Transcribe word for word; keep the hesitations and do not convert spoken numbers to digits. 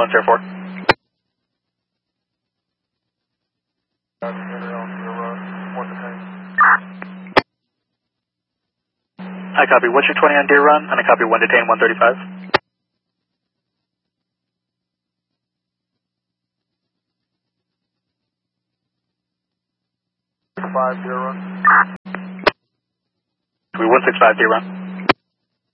one zero four. I copy. What's your twenty on Deer Run? And I copy one detain one thirty-five. Five Deer Run. Copy one six five Deer Run.